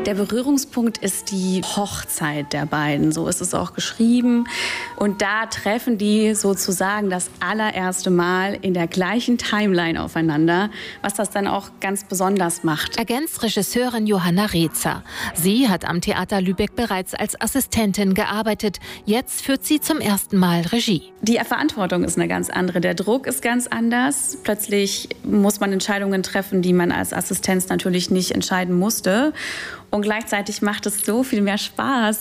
Der Berührungspunkt ist die Hochzeit der beiden, so ist es auch geschrieben. Und da treffen die sozusagen das allererste Mal in der gleichen Timeline aufeinander, was das dann auch ganz besonders macht. Ergänzt Regisseurin Johanna Rezer. Sie hat am Theater Lübeck bereits als Assistentin gearbeitet. Jetzt führt sie zum ersten Mal Regie. Die Verantwortung ist eine ganz andere, der Druck ist ganz anders. Plötzlich muss man Entscheidungen treffen, die man als Assistenz natürlich nicht entscheiden musste. Und gleichzeitig macht es so viel mehr Spaß,